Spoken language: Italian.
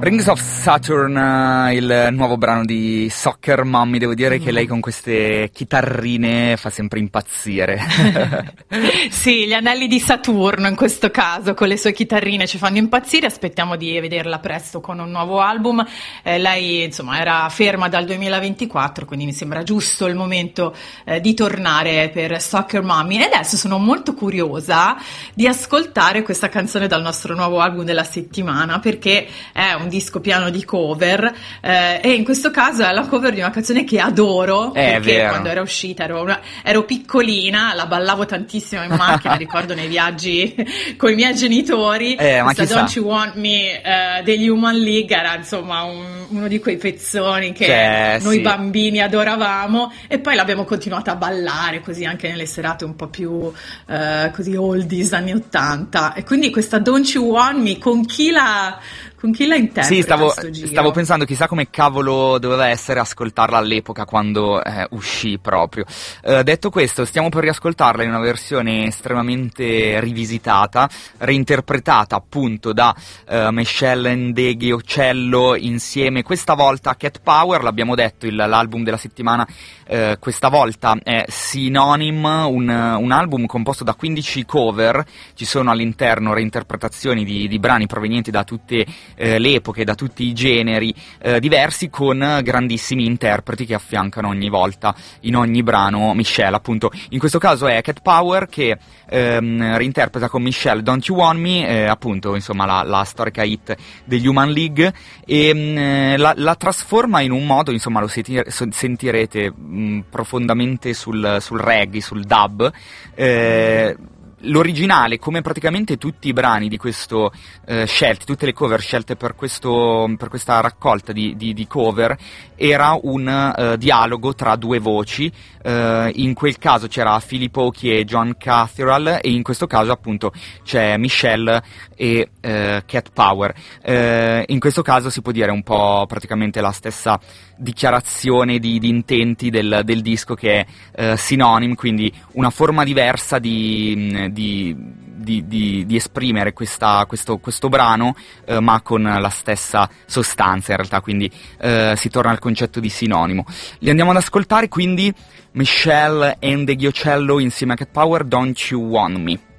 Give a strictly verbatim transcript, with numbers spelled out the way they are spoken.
Rings of Saturn, il nuovo brano di Soccer Mommy. Devo dire che lei con queste chitarrine fa sempre impazzire. Sì, gli anelli di Saturno in questo caso, con le sue chitarrine ci fanno impazzire. Aspettiamo di vederla presto con un nuovo album. Eh, lei insomma era ferma dal duemilaventiquattro, quindi mi sembra giusto il momento eh, di tornare per Soccer Mommy. E adesso sono molto curiosa di ascoltare questa canzone dal nostro nuovo album della settimana, perché è un disco pieno di cover, eh, e in questo caso è la cover di una canzone che adoro, è perché vero. Quando era uscita ero, una, ero piccolina, la ballavo tantissimo in macchina, ricordo nei viaggi con i miei genitori. Eh, ma questa chissà. Don't You Want Me eh, degli Human League era insomma un, uno di quei pezzoni che Cioè, noi sì. bambini adoravamo, e poi l'abbiamo continuata a ballare così anche nelle serate un po' più eh, così oldies anni ottanta. E quindi questa Don't You Want Me, con chi la con chi la interpreta? Sì, stavo, sto giro? stavo pensando chissà come cavolo doveva essere ascoltarla all'epoca quando eh, uscì proprio. Eh, detto questo, stiamo per riascoltarla in una versione estremamente rivisitata, reinterpretata appunto da eh, Michelle Ndegeocello insieme questa volta a Cat Power. L'abbiamo detto, il, l'album della settimana eh, questa volta è Synonym, un, un album composto da quindici cover. Ci sono all'interno reinterpretazioni di, di brani provenienti da tutte Eh, le epoche, da tutti i generi eh, diversi, con grandissimi interpreti che affiancano ogni volta in ogni brano Michelle. Appunto in questo caso è Cat Power che ehm, reinterpreta con Michelle Don't You Want Me, eh, appunto insomma la, la storica hit degli Human League, e mh, la, la trasforma in un modo, insomma lo senti, sentirete mh, profondamente sul, sul reggae, sul dub. eh, L'originale, come praticamente tutti i brani di questo eh, scelti, tutte le cover scelte per, questo, per questa raccolta di, di, di cover, era un uh, dialogo tra due voci. Uh, in quel caso c'era Philip Oakey e John Cathedral, e in questo caso appunto c'è Michelle e uh, Cat Power. Uh, in questo caso si può dire un po' praticamente la stessa dichiarazione di, di intenti del, del disco, che è uh, Synonym, quindi una forma diversa di, di, di, di, di esprimere questa, questo, questo brano, uh, ma con la stessa sostanza in realtà, quindi uh, si torna al concetto di sinonimo. Li andiamo ad ascoltare quindi Michelle Ndegeocello insieme a Cat Power, Don't You Want Me.